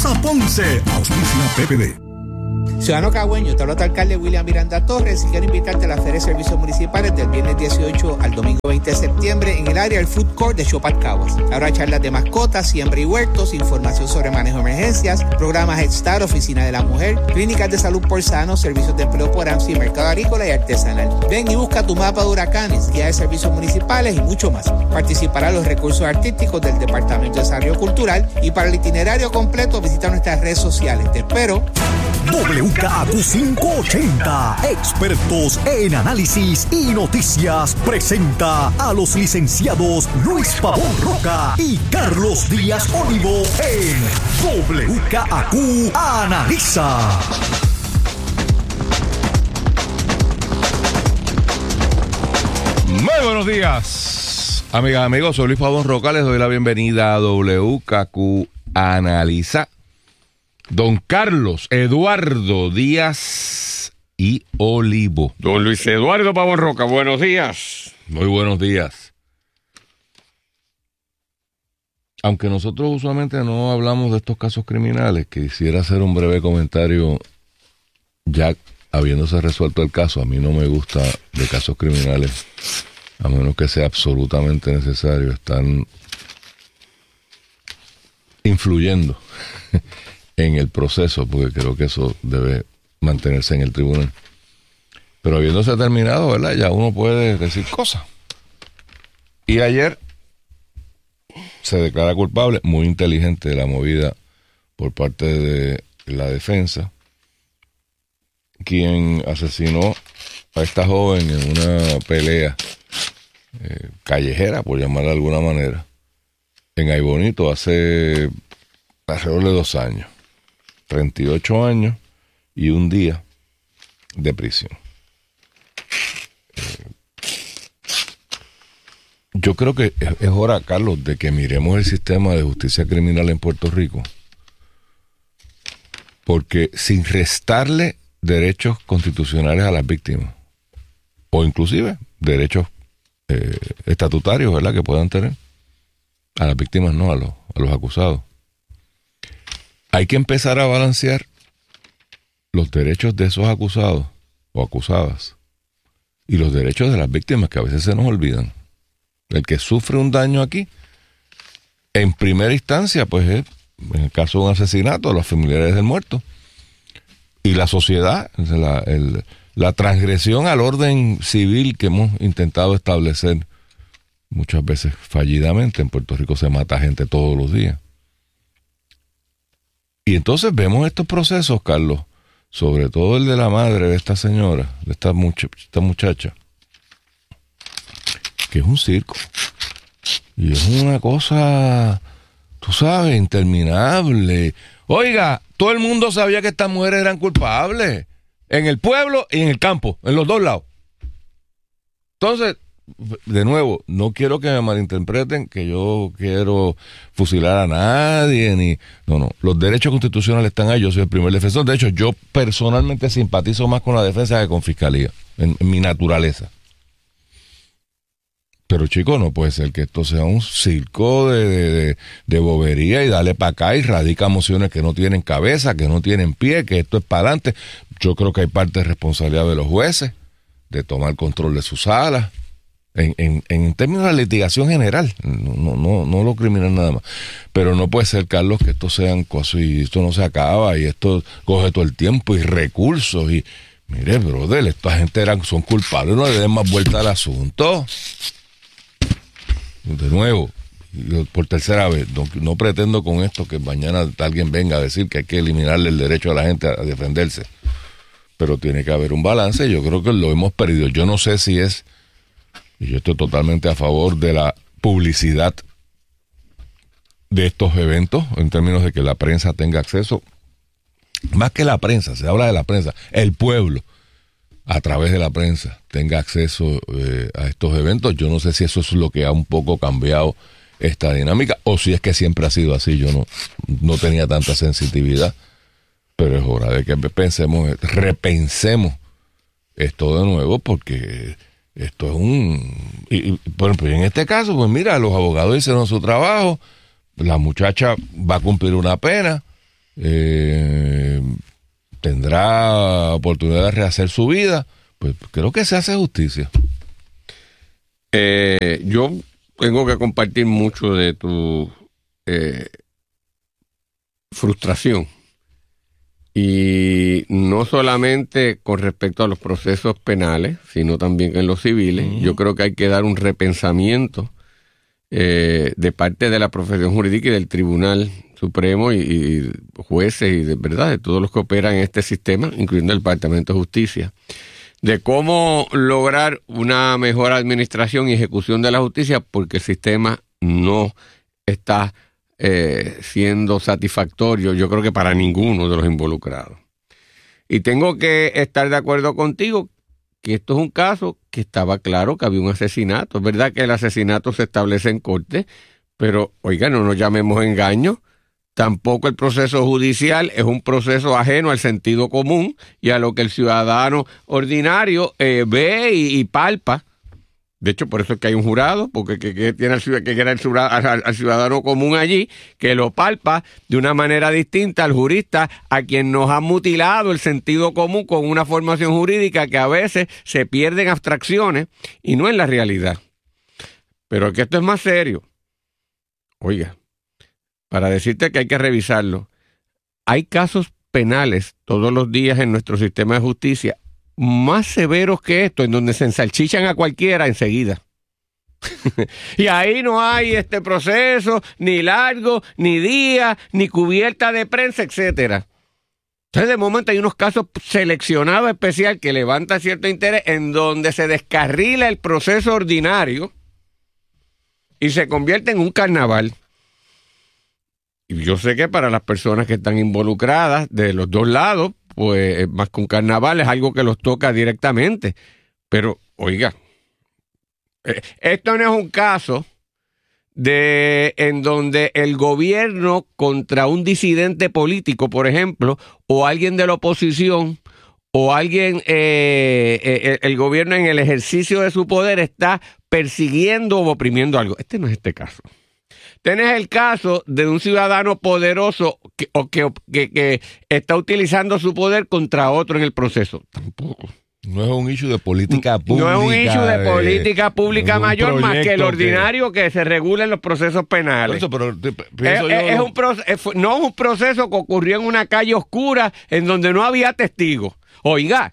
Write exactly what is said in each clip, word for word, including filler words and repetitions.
Plaza Ponce. Auspicia P P D. Ciudadano cagüeño, te habla tu alcalde William Miranda Torres y quiero invitarte a la Feria de Servicios Municipales del viernes dieciocho al domingo veinte de septiembre en el área del Food Court de Chopat Caguas. Habrá charlas de mascotas, siembra y huertos, información sobre manejo de emergencias, programas Head Start, Oficina de la Mujer, clínicas de salud por sano, servicios de empleo por AMSI, mercado agrícola y artesanal. Ven y busca tu mapa de huracanes, guía de servicios municipales y mucho más. Participarán los recursos artísticos del Departamento de Desarrollo Cultural y para el itinerario completo visita nuestras redes sociales. Te espero. W K A Q quinientos ochenta, expertos en análisis y noticias, presenta a los licenciados Luis Pavón Roca y Carlos Díaz Olivo en W K A Q Analiza. Muy buenos días, amigas y amigos. Soy Luis Pavón Roca. Les doy la bienvenida a W K A Q Analiza. Don Carlos Eduardo Díaz y Olivo. Don Luis Eduardo Pavón Roca, buenos días. Muy buenos días. Aunque nosotros usualmente no hablamos de estos casos criminales, quisiera hacer un breve comentario ya habiéndose resuelto el caso. A mí no me gusta de casos criminales, a menos que sea absolutamente necesario. Están influyendo en el proceso, porque creo que eso debe mantenerse en el tribunal. Pero habiéndose terminado, ¿verdad? Ya uno puede decir cosas. Y ayer se declara culpable, muy inteligente de la movida por parte de la defensa, quien asesinó a esta joven en una pelea eh, callejera, por llamarla de alguna manera, en Aybonito hace alrededor de dos años. treinta y ocho años y un día de prisión. Eh, yo creo que es, es hora, Carlos, de que miremos el sistema de justicia criminal en Puerto Rico, porque sin restarle derechos constitucionales a las víctimas, o inclusive derechos eh, estatutarios, ¿verdad?, que puedan tener, a las víctimas no, a los, a los acusados. Hay que empezar a balancear los derechos de esos acusados o acusadas y los derechos de las víctimas, que a veces se nos olvidan. El que sufre un daño aquí, en primera instancia, pues es, en el caso de un asesinato, los familiares del muerto. Y la sociedad, la, el, la transgresión al orden civil que hemos intentado establecer muchas veces fallidamente. En Puerto Rico se mata gente todos los días. Y entonces vemos estos procesos, Carlos, sobre todo el de la madre de esta señora, de esta, much- esta muchacha, que es un circo. Y es una cosa, tú sabes, interminable. Oiga, todo el mundo sabía que estas mujeres eran culpables, en el pueblo y en el campo, en los dos lados. Entonces, de nuevo, no quiero que me malinterpreten que yo quiero fusilar a nadie, ni no, no, los derechos constitucionales están ahí, yo soy el primer defensor. De hecho, yo personalmente simpatizo más con la defensa que con fiscalía, en, en mi naturaleza. Pero chico, no puede ser que esto sea un circo de, de, de, de bobería y dale para acá y radica mociones que no tienen cabeza, que no tienen pie, que esto es para adelante. Yo creo que hay parte de responsabilidad de los jueces de tomar control de sus salas. En, en, en términos de litigación general, no, no, no lo criminal nada más. Pero no puede ser, Carlos, que esto sean cosas y esto no se acaba y esto coge todo el tiempo y recursos y mire, brother, esta gente eran, son culpables, no le den más vuelta al asunto. De nuevo, yo por tercera vez, no, no pretendo con esto que mañana alguien venga a decir que hay que eliminarle el derecho a la gente a defenderse, pero tiene que haber un balance. Yo creo que lo hemos perdido. Yo no sé si es, y yo estoy totalmente a favor de la publicidad de estos eventos, en términos de que la prensa tenga acceso, más que la prensa, se habla de la prensa, el pueblo, a través de la prensa, tenga acceso eh, a estos eventos. Yo no sé si eso es lo que ha un poco cambiado esta dinámica, o si es que siempre ha sido así. Yo no, no tenía tanta sensitividad, pero es hora de que pensemos, repensemos esto de nuevo, porque esto es un... Y, y, por ejemplo, en este caso, pues mira, los abogados hicieron su trabajo, la muchacha va a cumplir una pena, eh, tendrá oportunidad de rehacer su vida, pues creo que se hace justicia. Eh, yo tengo que compartir mucho de tu eh, frustración. Y no solamente con respecto a los procesos penales, sino también en los civiles. Uh-huh. Yo creo que hay que dar un repensamiento eh, de parte de la profesión jurídica y del Tribunal Supremo y, y jueces y de verdad de todos los que operan en este sistema, incluyendo el Departamento de Justicia, de cómo lograr una mejor administración y ejecución de la justicia, porque el sistema no está Eh, siendo satisfactorio, yo creo que para ninguno de los involucrados. Y tengo que estar de acuerdo contigo que esto es un caso que estaba claro que había un asesinato. Es verdad que el asesinato se establece en corte, pero oiga, no nos llamemos engaño. Tampoco el proceso judicial es un proceso ajeno al sentido común y a lo que el ciudadano ordinario eh, ve y, y palpa. De hecho, por eso es que hay un jurado, porque que, que tiene al, que quiere al, al, al ciudadano común allí, que lo palpa de una manera distinta al jurista, a quien nos ha mutilado el sentido común con una formación jurídica que a veces se pierde en abstracciones y no en la realidad. Pero que esto es más serio. Oiga, para decirte que hay que revisarlo, hay casos penales todos los días en nuestro sistema de justicia más severos que esto, en donde se ensalchichan a cualquiera enseguida. Y ahí no hay este proceso, ni largo, ni día, ni cubierta de prensa, etcétera. Entonces, de momento hay unos casos seleccionados especial que levantan cierto interés, en donde se descarrila el proceso ordinario y se convierte en un carnaval. Y yo sé que para las personas que están involucradas de los dos lados, pues más que un carnaval es algo que los toca directamente. Pero, oiga, eh, esto no es un caso de en donde el gobierno contra un disidente político, por ejemplo, o alguien de la oposición, o alguien, eh, eh, el gobierno en el ejercicio de su poder está persiguiendo o oprimiendo algo. Este no es este caso. Tienes el caso de un ciudadano poderoso que, o que, que, que está utilizando su poder contra otro en el proceso. Tampoco. No es un issue de política pública. No es un issue de, de política pública mayor más que el ordinario que, que se regula en los procesos penales. Eso, pero, te, eso es, es un proceso, no es un proceso que ocurrió en una calle oscura en donde no había testigos. Oiga,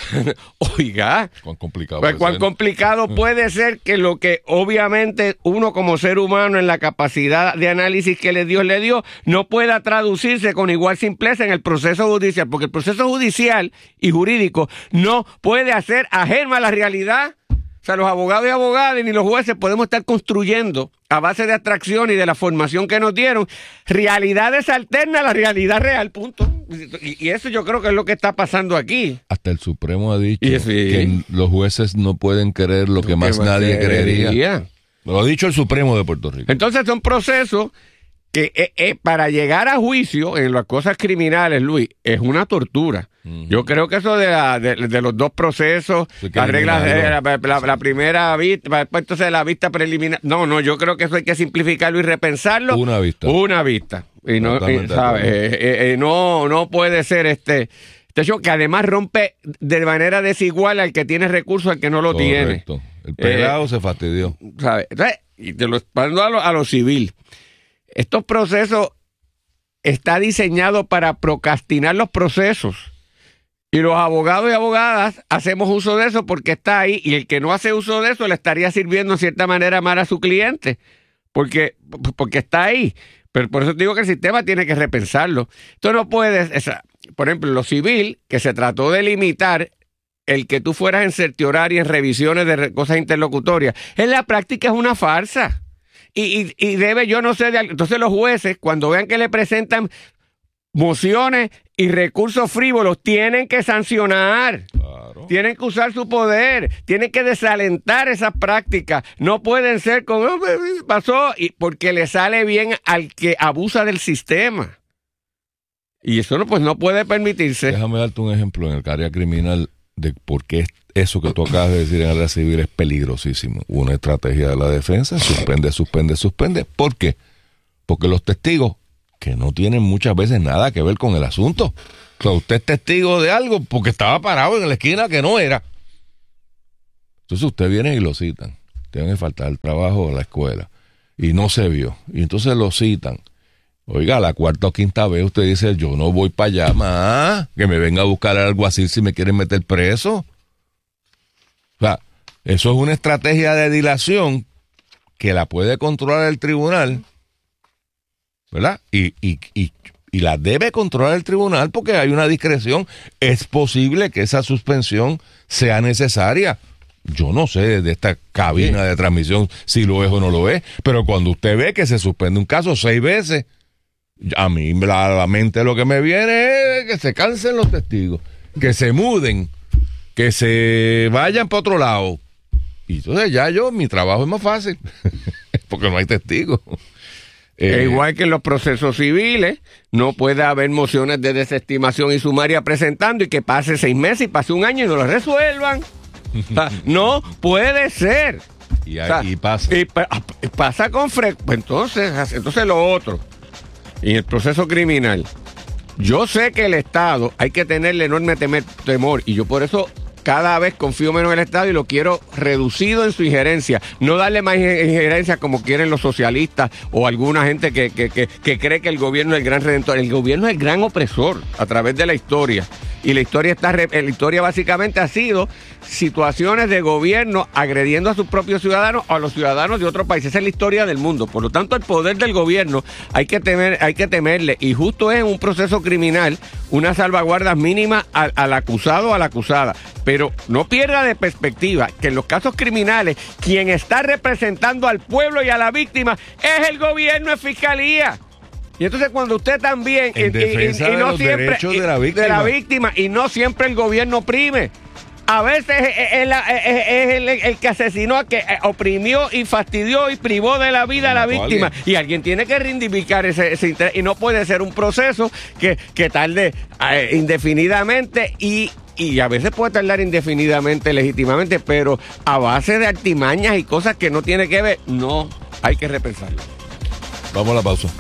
oiga, cuán complicado, pues, cuán ser? complicado puede ser que lo que obviamente uno como ser humano en la capacidad de análisis que le Dios le dio no pueda traducirse con igual simpleza en el proceso judicial, porque el proceso judicial y jurídico no puede hacer ajeno a la realidad. O sea, los abogados y abogadas ni los jueces podemos estar construyendo a base de abstracción y de la formación que nos dieron realidades alternas a la realidad real, punto. Y, y eso yo creo que es lo que está pasando aquí. Hasta el Supremo ha dicho sí. que los jueces no pueden creer lo que más que nadie creería. Lo ha dicho el Supremo de Puerto Rico. Entonces son procesos que eh, eh, para llegar a juicio en las cosas criminales, Luis, es una tortura. Uh-huh. Yo creo que eso de, la, de, de los dos procesos, las reglas de la, la, la primera vista, entonces la vista preliminar, no, no, yo creo que eso hay que simplificarlo y repensarlo. Una vista. Una vista. Y no, y, ¿sabe? Eh, eh, eh, no, no puede ser este, este show que además rompe de manera desigual al que tiene recursos al que no lo Correcto. tiene. El pelado eh, se fastidió. ¿Sabe? Entonces, y te lo expando a lo, a lo civil. Estos procesos está diseñado para procrastinar los procesos. Y los abogados y abogadas hacemos uso de eso porque está ahí, y el que no hace uso de eso le estaría sirviendo en cierta manera mal a su cliente, porque, porque está ahí. Pero por eso digo que el sistema tiene que repensarlo. Esto no puede, esa, por ejemplo, lo civil, que se trató de limitar el que tú fueras en certioraria, en revisiones de cosas interlocutorias, en la práctica es una farsa. Y, y, y debe, yo no sé, de, entonces los jueces, cuando vean que le presentan mociones y recursos frívolos, tienen que sancionar. Claro. Tienen que usar su poder, tienen que desalentar esas prácticas. No pueden ser como oh, pasó, y porque le sale bien al que abusa del sistema. Y eso no, pues no puede permitirse. Déjame darte un ejemplo en el área criminal de por qué eso que tú acabas de decir en el área civil es peligrosísimo. Una estrategia de la defensa, suspende, suspende, suspende. ¿Por qué? Porque los testigos que no tienen muchas veces nada que ver con el asunto. O sea, usted es testigo de algo porque estaba parado en la esquina que no era. Entonces usted viene y lo citan. Tiene que faltar el trabajo a la escuela. Y no se vio. Y entonces lo citan. Oiga, la cuarta o quinta vez usted dice, yo no voy para allá más, que me venga a buscar algo así si me quieren meter preso. O sea, eso es una estrategia de dilación que la puede controlar el tribunal, ¿verdad? Y, y, y, y la debe controlar el tribunal porque hay una discreción. Es posible que esa suspensión sea necesaria. Yo no sé desde esta cabina de transmisión si lo es o no lo es, pero cuando usted ve que se suspende un caso seis veces, a mí la, la mente lo que me viene es que se cansen los testigos, que se muden, que se vayan para otro lado. Y entonces ya yo, mi trabajo es más fácil, porque no hay testigos. Eh, igual que en los procesos civiles, no puede haber mociones de desestimación y sumaria presentando y que pase seis meses y pase un año y no lo resuelvan. O sea, no puede ser. Y, hay, o sea, y pasa. Y pa, pasa con frecuencia. Entonces, entonces lo otro. Y en el proceso criminal, yo sé que el Estado hay que tenerle enorme temer, temor, y yo por eso cada vez confío menos en el Estado y lo quiero reducido en su injerencia, no darle más injerencia como quieren los socialistas o alguna gente que, que, que, que cree que el gobierno es el gran redentor. El gobierno es el gran opresor a través de la historia. Y la historia está la historia básicamente ha sido situaciones de gobierno agrediendo a sus propios ciudadanos o a los ciudadanos de otros países. Esa es la historia del mundo. Por lo tanto, el poder del gobierno hay que temer, hay que temerle. Y justo es en un proceso criminal una salvaguarda mínima al, al acusado o a la acusada. Pero no pierda de perspectiva que en los casos criminales quien está representando al pueblo y a la víctima es el gobierno, es fiscalía. Y entonces cuando usted también en y, defensa y, y, y de no los siempre derechos de la víctima. de la víctima y no siempre el gobierno oprime. A veces es, es, es, es el, el que asesinó, que oprimió y fastidió y privó de la vida a la víctima. Alguien. Y alguien tiene que reivindicar ese, ese interés. Y no puede ser un proceso que, que tarde eh, indefinidamente y Y a veces puede tardar indefinidamente, legítimamente, pero a base de artimañas y cosas que no tiene que ver, no, hay que repensarlo. Vamos a la pausa.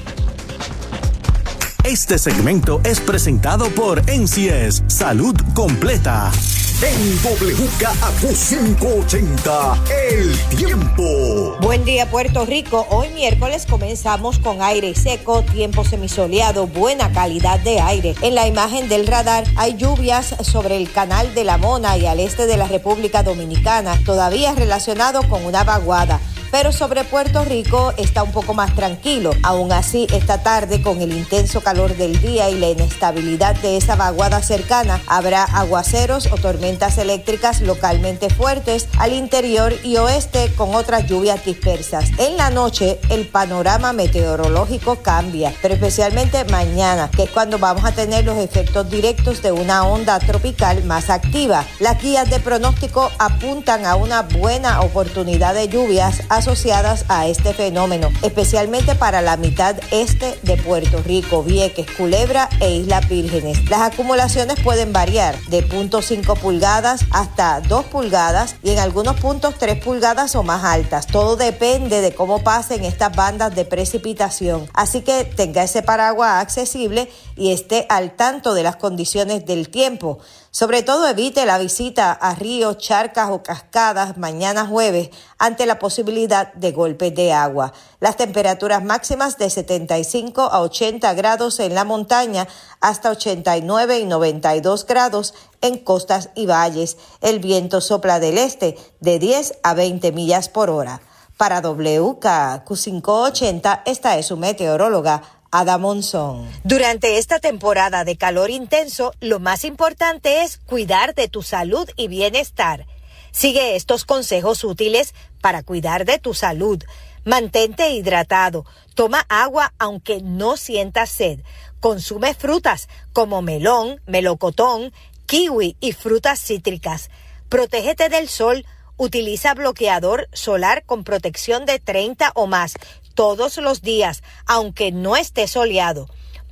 Este segmento es presentado por N C S Salud Completa. En W K A Q quinientos ochenta, el tiempo. Buen día, Puerto Rico. Hoy miércoles comenzamos con aire seco, tiempo semisoleado, buena calidad de aire. En la imagen del radar hay lluvias sobre el canal de la Mona y al este de la República Dominicana, todavía relacionado con una vaguada. Pero sobre Puerto Rico está un poco más tranquilo. Aún así, esta tarde, con el intenso calor del día y la inestabilidad de esa vaguada cercana, habrá aguaceros o tormentas eléctricas localmente fuertes al interior y oeste, con otras lluvias dispersas. En la noche, el panorama meteorológico cambia, pero especialmente mañana, que es cuando vamos a tener los efectos directos de una onda tropical más activa. Las guías de pronóstico apuntan a una buena oportunidad de lluvias asociadas a este fenómeno, especialmente para la mitad este de Puerto Rico, Vieques, Culebra e Islas Vírgenes. Las acumulaciones pueden variar de cero punto cinco pulgadas hasta dos pulgadas y en algunos puntos tres pulgadas o más altas. Todo depende de cómo pasen estas bandas de precipitación. Así que tenga ese paraguas accesible y esté al tanto de las condiciones del tiempo. Sobre todo evite la visita a ríos, charcas o cascadas mañana jueves ante la posibilidad de golpes de agua. Las temperaturas máximas de setenta y cinco a ochenta grados en la montaña hasta ochenta y nueve y noventa y dos grados en costas y valles. El viento sopla del este de diez a veinte millas por hora. Para W K A Q quinientos ochenta, esta es su meteoróloga Ada Monzón. Durante esta temporada de calor intenso, lo más importante es cuidar de tu salud y bienestar. Sigue estos consejos útiles para cuidar de tu salud. Mantente hidratado. Toma agua aunque no sientas sed. Consume frutas como melón, melocotón, kiwi y frutas cítricas. Protégete del sol. Utiliza bloqueador solar con protección de treinta o más todos los días, aunque no esté soleado.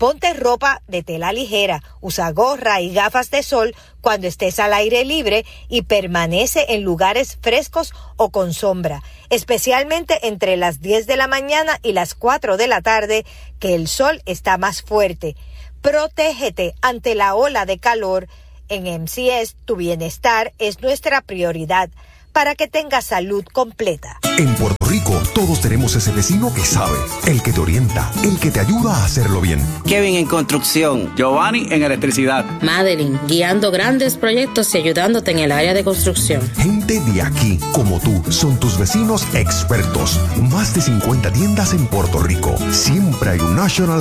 Ponte ropa de tela ligera, usa gorra y gafas de sol cuando estés al aire libre y permanece en lugares frescos o con sombra, especialmente entre las diez de la mañana y las cuatro de la tarde, que el sol está más fuerte. Protégete ante la ola de calor. En M C S, tu bienestar es nuestra prioridad para que tengas salud completa. En Puerto Rico, todos tenemos ese vecino que sabe, el que te orienta, el que te ayuda a hacerlo bien. Kevin en construcción, Giovanni en electricidad, Madeline guiando grandes proyectos y ayudándote en el área de construcción. Gente de aquí, como tú, son tus vecinos expertos. Más de cincuenta tiendas en Puerto Rico. Siempre hay un National